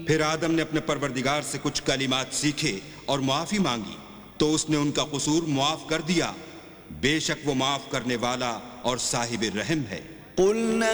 फिर आदम ने अपने परवरदिगार से कुछ कलिमात सीखे और माफी मांगी, तो उसने उनका कसूर मुआफ कर दिया। बेशक वो माफ करने वाला और साहिब रहम है।